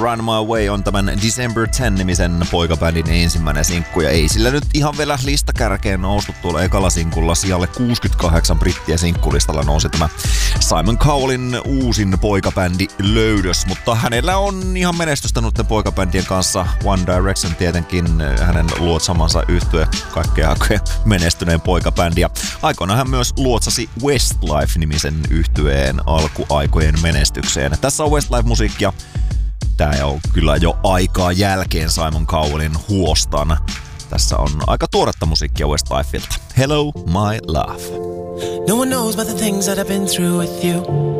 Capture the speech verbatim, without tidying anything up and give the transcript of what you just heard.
Run My Way on tämän December tenth-nimisen poikabändin ensimmäinen sinkku, ja ei sillä nyt ihan vielä listakärkeen noustu. Tuolla ekalla sinkulla sijalle kuusikymmentäkahdeksan brittiä sinkkulistalla nousi tämä Simon Cowellin uusin poikabändi löydös, mutta hänellä on ihan menestystä noiden poikabändien kanssa. One Direction tietenkin, hänen luotsamansa yhtye kaikkea aikojen menestyneen poikabändi, ja aikoinaan hän myös luotsasi Westlife-nimisen yhtyeen alkuaikojen menestykseen. Tässä on Westlife-musiikkia. Tää on kyllä jo aikaa jälkeen Simon Cowellin huostan. Tässä on aika tuoretta musiikkia Westlifelta. Hello, my love. No one knows about the things that I've been through with you.